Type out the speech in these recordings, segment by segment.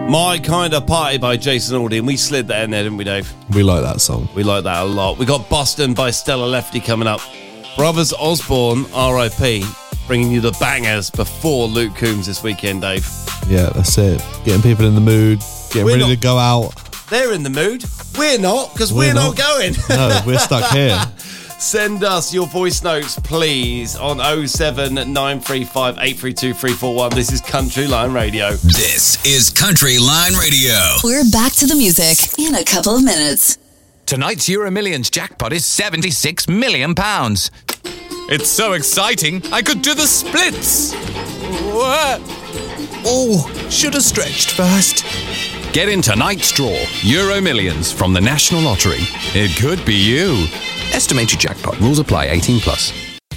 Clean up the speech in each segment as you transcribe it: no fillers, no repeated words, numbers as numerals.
My Kind of Party by Jason Aldean. And we slid that in there, didn't we, Dave? We like that song. We like that a lot. We got Boston by Stella Lefty coming up. Brothers Osborne, R.I.P., bringing you the bangers before Luke Combs this weekend, Dave. Yeah, that's it. Getting people in the mood, getting ready to go out. They're in the mood. We're not, because we're not going. No, we're stuck here. Send us your voice notes, please, on 07935 832 341. This is Country Line Radio. This is Country Line Radio. We're back to the music in a couple of minutes. Tonight's Euro Millions jackpot is £76 million. It's so exciting, I could do the splits. What? Oh, should have stretched first. Get in tonight's draw, Euro Millions from the National Lottery. It could be you. Estimated jackpot. Rules apply. 18 plus.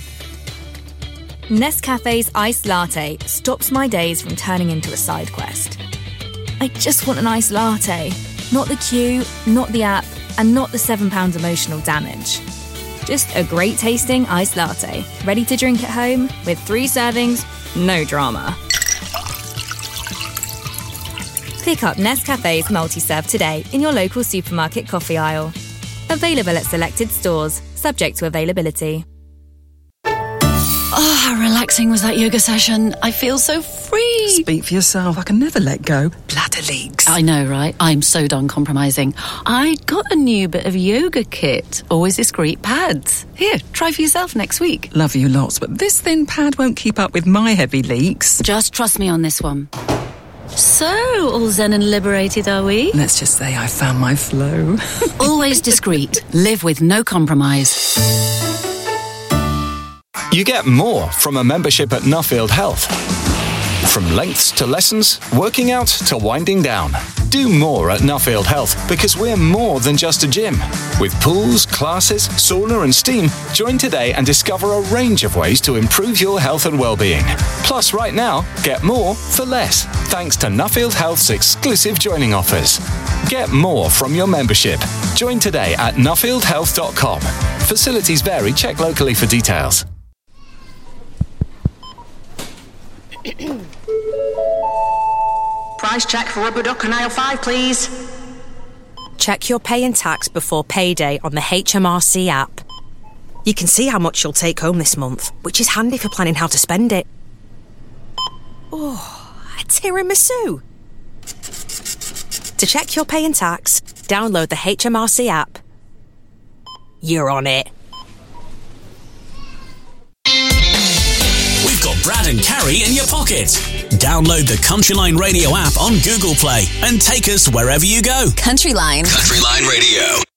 Nescafe's iced latte stops my days from turning into a side quest. I just want an iced latte. Not the queue, not the app, and not the £7 emotional damage. Just a great tasting iced latte, ready to drink at home with 3 servings, no drama. Pick up Nescafe's multi-serve today in your local supermarket coffee aisle. Available at selected stores, subject to availability. Oh, how relaxing was that yoga session? I feel so free. Speak for yourself. I can never let go. Bladder leaks. I know, right? I'm so done compromising. I got a new bit of yoga kit. Always discreet pads. Here, try for yourself next week. Love you lots, but this thin pad won't keep up with my heavy leaks. Just trust me on this one. So, all zen and liberated, are we? Let's just say I found my flow. Always discreet. Live with no compromise. You get more from a membership at Nuffield Health. From lengths to lessons, working out to winding down. Do more at Nuffield Health because we're more than just a gym. With pools, classes, sauna and steam, join today and discover a range of ways to improve your health and well-being. Plus, right now, get more for less, thanks to Nuffield Health's exclusive joining offers. Get more from your membership. Join today at nuffieldhealth.com. Facilities vary. Check locally for details. Price check for rubber duck and aisle 5, please. Check your pay and tax before payday on the HMRC app. You can see how much you'll take home this month, which is handy for planning how to spend it. Oh, a tiramisu. To check your pay and tax, download the HMRC app. You're on it. We've got Brad and Carrie in your pocket. Download the Country Line Radio app on Google Play and take us wherever you go. Country Line. Country Line Radio.